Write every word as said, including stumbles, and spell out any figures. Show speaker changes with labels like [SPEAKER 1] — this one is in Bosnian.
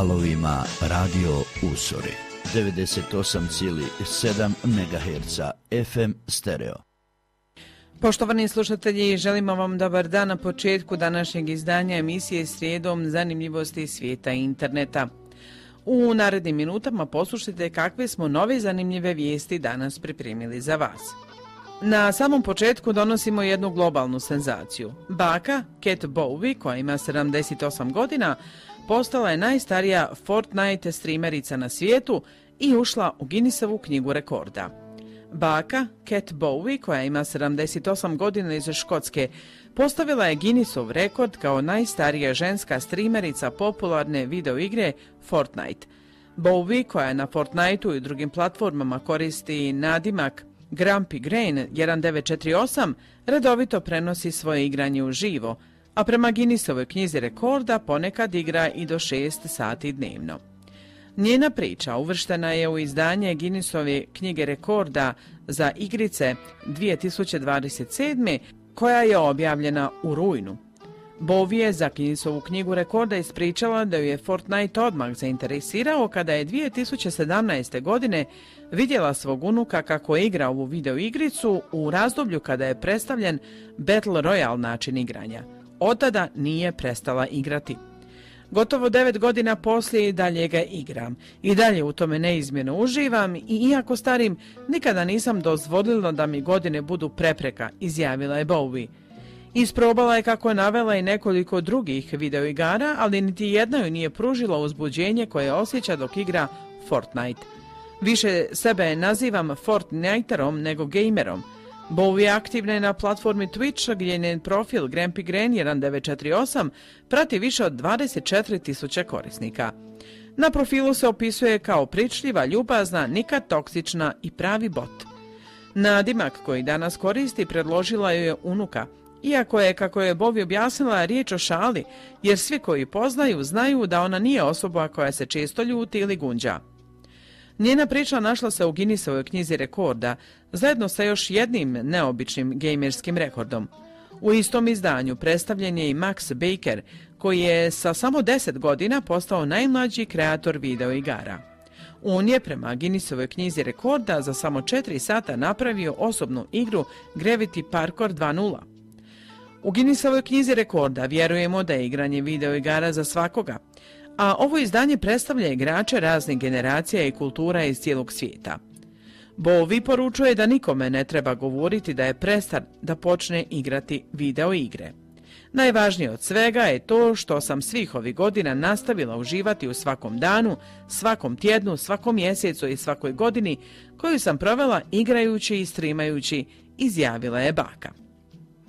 [SPEAKER 1] valovima Radio Usori. devedeset osam zarez sedam megaherca F M stereo.
[SPEAKER 2] Poštovani slušatelji, želimo vam dobar dan na početku današnjeg izdanja emisije Srijedom zanimljivosti svijeta i interneta. U narednim minutama poslušajte kakve smo nove zanimljive vijesti danas pripremili za vas. Na samom početku donosimo jednu globalnu senzaciju. Baka, Cat Bowie, koja ima sedamdeset osam godina, postala je najstarija Fortnite streamerica na svijetu i ušla u Guinnessovu knjigu rekorda. Baka, Cat Bowie, koja ima sedamdeset osam godina iz Škotske, postavila je Guinnessov rekord kao najstarija ženska streamerica popularne videoigre Fortnite. Bowie, koja na Fortniteu i drugim platformama koristi nadimak Grumpy Grain jedan devet četiri osam, redovito prenosi svoje igranje uživo, a prema Guinnessovoj knjizi rekorda ponekad igra i do šest sati dnevno. Njena priča uvrštena je u izdanje Guinnessove knjige rekorda za igrice dvije tisuće dvadeset sedme. koja je objavljena u rujnu. Bowie je za Guinnessovu knjigu rekorda ispričala da ju je Fortnite odmah zainteresirao kada je dvije tisuće sedamnaeste. godine vidjela svog unuka kako igra ovu videoigricu u razdoblju kada je predstavljen Battle Royale način igranja. Od tada nije prestala igrati. Gotovo devet godina poslije i dalje ga igram. I dalje u tome neizmjerno uživam i iako starim, nikada nisam dozvolila da mi godine budu prepreka, izjavila je Bowie. Isprobala je kako je navela i nekoliko drugih videoigara, ali niti jedna joj nije pružila uzbuđenje koje osjeća dok igra Fortnite. Više sebe nazivam Fortniterom nego gamerom. Bowie aktivna je na platformi Twitch gdje njen profil Grumpy Grain jedan devet četiri osam prati više od dvadeset četiri tisuće korisnika. Na profilu se opisuje kao pričljiva, ljubazna, nikad toksična i pravi bot. Nadimak koji danas koristi predložila joj je unuka, iako je, kako je Bowie objasnila, riječ o šali, jer svi koji poznaju znaju da ona nije osoba koja se često ljuti ili gunđa. Njena priča našla se u Guinnessovoj knjizi rekorda, zajedno sa još jednim neobičnim gamerskim rekordom. U istom izdanju predstavljen je i Max Baker, koji je sa samo deset godina postao najmlađi kreator videoigara. On je prema Guinnessovoj knjizi rekorda za samo četiri sata napravio osobnu igru Gravity Parkour dva nula. U Guinnessovoj knjizi rekorda vjerujemo da je igranje videoigara za svakoga, a ovo izdanje predstavlja igrače raznih generacija i kultura iz cijelog svijeta. Bowie poručuje da nikome ne treba govoriti da je prestar da počne igrati video igre. Najvažnije od svega je to što sam svih ovih godina nastavila uživati u svakom danu, svakom tjednu, svakom mjesecu i svakoj godini koju sam provela igrajući i streamajući, izjavila je baka.